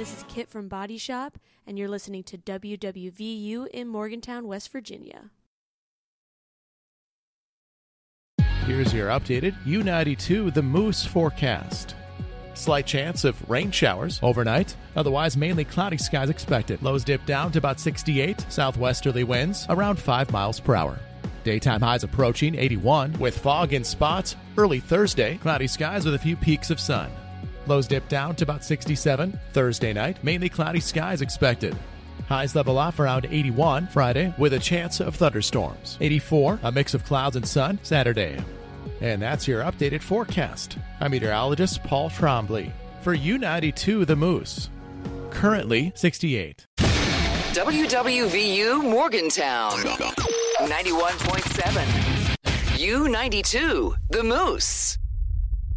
This is Kit from Body Shop, and you're listening to WWVU in Morgantown, West Virginia. Here's your updated U92 The Moose forecast. Slight chance of rain showers overnight. Otherwise, mainly cloudy skies expected. Lows dip down to about 68. Southwesterly winds around 5 miles per hour. Daytime highs approaching 81 with fog in spots early Thursday. Cloudy skies with a few peaks of sun. Lows dip down to about 67 Thursday night. Mainly cloudy skies expected. Highs level off around 81 Friday with a chance of thunderstorms. 84, a mix of clouds and sun Saturday. And that's your updated forecast. I'm meteorologist Paul Trombley for U92 The Moose. Currently 68. WWVU Morgantown 91.7. U92 The Moose.